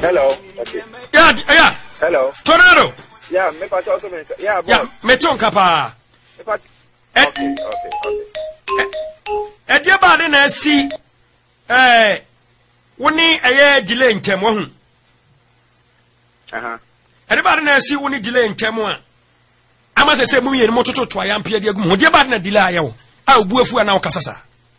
Hello. Okay. Yeah. Hello. Tornado. Yeah, me pass also me. Yeah, boss. Yeah, me tonka pa. Okay. Edia ba de na si woni delay ntem wo hu. Edia ba de na si woni delay ntem a. Ama se mu ye ni mototo to ayampe de agum. Edia ba de na delay ayewo. A obu afu na okasasa.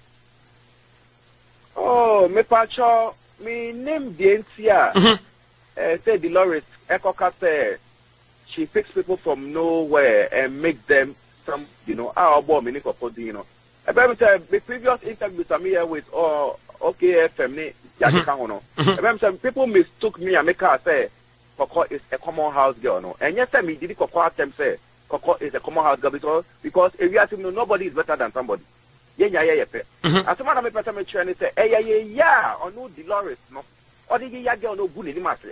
Oh, me pacho me name the NCR. Say Dolores Ekoka say she picks people from nowhere and make them some, our boy me for the previous interviews I'm here with OKFM people mistook me and make her say Coco is a common house girl, no. And yes, me did Coco attempt say Coco is a common house girl because if you ask him, nobody is better than somebody. Yeah. As someone I'm a person trying to say, yeah, or no Dolores, no. Or did you girl no good in the master?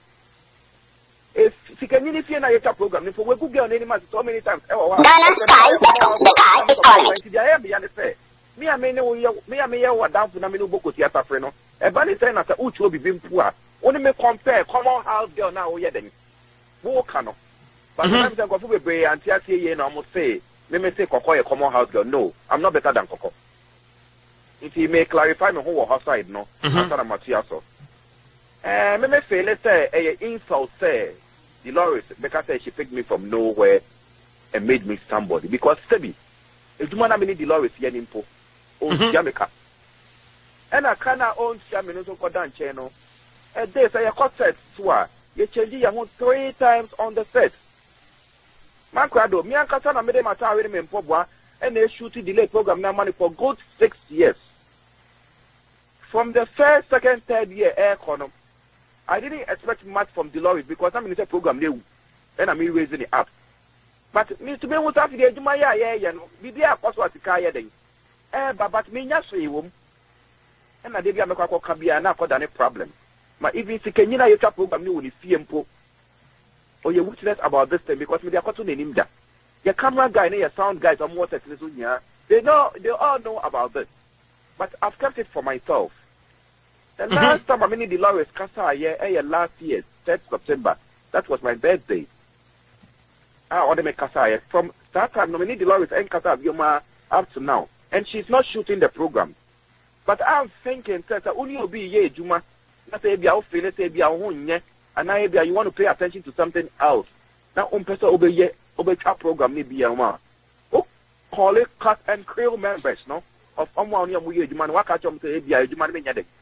If you can unify na your program, if we Google on any matter so many times, the sky is calling. Me I may what down for Namino Boko theater friend. A bunny saying that Uch will be being poor. Only me compare common house girl now, then. Wokano. But sometimes I go for Bray and Tiati and almost say, me say Coco a common house girl. No, I'm not better than Coco. If he may clarify me who outside, no, I'm not Matiaso. Me say, let's say, a insult say, Dolores, because she picked me from nowhere and made me somebody. Because, Sebi, if you want to Dolores, you're in Po, own Jamaica. And I can't own Shamino so called Dan channel. And they say, a concert, you change your home 3 times on the set. Mancrado, me and Katana made my tower in Pobwa, and they shoot to delay program now money for good 6 years. From the first, second, third year air economy. I didn't expect much from Dolores because I'm in the program new, and I'm raising it up. But me to be able to have the Jumaya, be there also to carry then. But me, yes, you and I did make a cabia now for any problem. But if you can, you program new with the CMPO or your witness about this thing because me, they are caught in him. Your camera guy and your sound guys are more technical. They all know about this. But I've kept it for myself. The last time I made Dolores Casa last year, 3rd September, that was my birthday. I ordered my Casa from that time, nominate Dolores and Casa Bioma up to now. And she's not shooting the program. But I'm thinking that only will be ye Juma, not a bia feel say bia one and I you want to pay attention to something else. Now person obey program maybe a ma. Oh, call it cut and krill members, no? Of Omwa Juma, what catch them to a bia Juma.